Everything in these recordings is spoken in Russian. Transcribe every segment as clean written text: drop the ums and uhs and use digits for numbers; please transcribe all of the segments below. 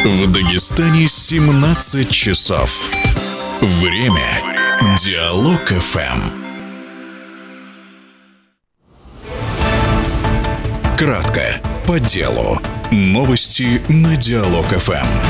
В Дагестане 17 часов. Время Диалог ФМ. Кратко, по делу. Новости на Диалог ФМ.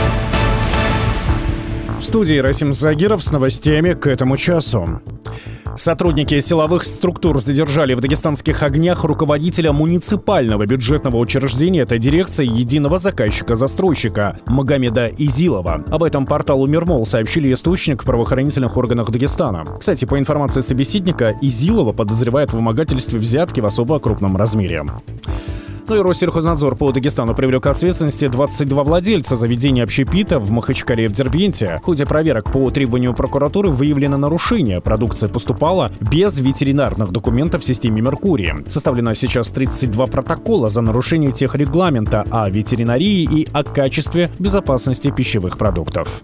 В студии Расим Загиров с новостями к этому часу. Сотрудники силовых структур задержали в дагестанских огнях руководителя муниципального бюджетного учреждения, это дирекция единого заказчика-застройщика Магомеда Изилова. Об этом порталу Мирмол сообщили источник в правоохранительных органах Дагестана. Кстати, по информации собеседника, Изилова подозревают в вымогательстве взятки в особо крупном размере. Ну и Россельхознадзор по Дагестану привлек к ответственности 22 владельца заведения общепита в Махачкале и в Дербенте. В ходе проверок по требованию прокуратуры выявлено нарушение. Продукция поступала без ветеринарных документов в системе «Меркурий». Составлено сейчас 32 протокола за нарушение техрегламента о ветеринарии и о качестве безопасности пищевых продуктов.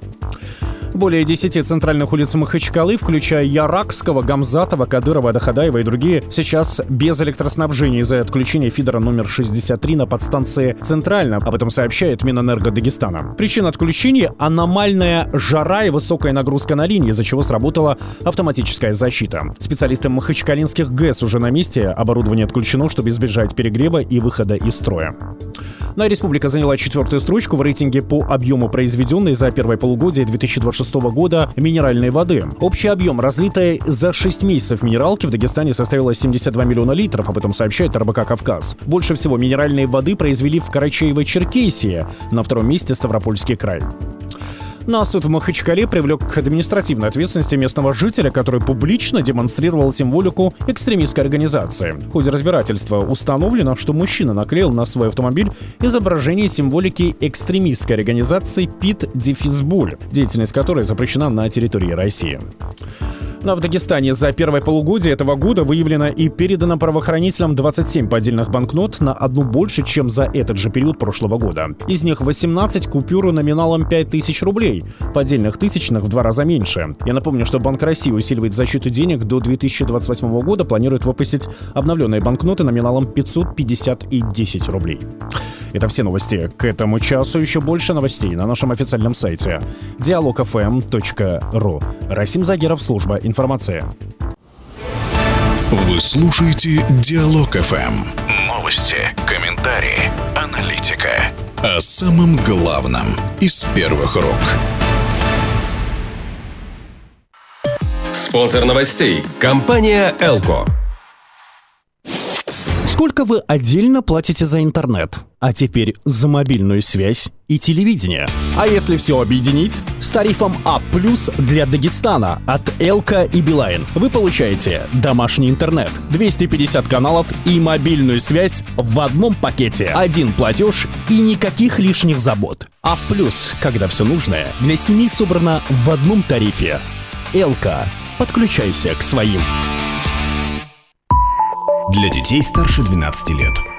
Более 10 центральных улиц Махачкалы, включая Яракского, Гамзатова, Кадырова, Дахадаева и другие, сейчас без электроснабжения из-за отключения фидера номер 63 на подстанции «Центрально». Об этом сообщает Минэнерго Дагестана. Причина отключения — аномальная жара и высокая нагрузка на линии, из-за чего сработала автоматическая защита. Специалисты махачкалинских ГЭС уже на месте. Оборудование отключено, чтобы избежать перегрева и выхода из строя. Ну а республика заняла 4-ю строчку в рейтинге по объему произведенной за первое полугодие 2026 года минеральной воды. Общий объем разлитой за 6 месяцев минералки в Дагестане составил 72 миллиона литров, об этом сообщает РБК «Кавказ». Больше всего минеральной воды произвели в Карачаево-Черкесии, на втором месте Ставропольский край. Ну а суд в Махачкале привлек к административной ответственности местного жителя, который публично демонстрировал символику экстремистской организации. В ходе разбирательства установлено, что мужчина наклеил на свой автомобиль изображение символики экстремистской организации ПИТ-Буль, деятельность которой запрещена на территории России. Но в Дагестане за первое полугодие этого года выявлено и передано правоохранителям 27 поддельных банкнот, на одну больше, чем за этот же период прошлого года. Из них 18 купюр номиналом 5000 рублей, поддельных тысячных в 2 раза меньше. Я напомню, что Банк России усиливает защиту денег. До 2028 года планирует выпустить обновленные банкноты номиналом 550 и 10 рублей. Это все новости к этому часу. Еще больше новостей на нашем официальном сайте dialogfm.ru. Расим Загиров, служба информации. Вы слушаете Диалог ФМ. Новости, комментарии, аналитика. О самом главном из первых рук. Спонсор новостей – компания «Элко». Сколько вы отдельно платите за интернет? А теперь за мобильную связь и телевидение. А если все объединить? С тарифом А+ для Дагестана от Элко и Билайн вы получаете домашний интернет, 250 каналов и мобильную связь в одном пакете. Один платеж и никаких лишних забот. А+, когда все нужное для семьи собрано в одном тарифе. Элко. Подключайся к своим. Для детей старше 12 лет.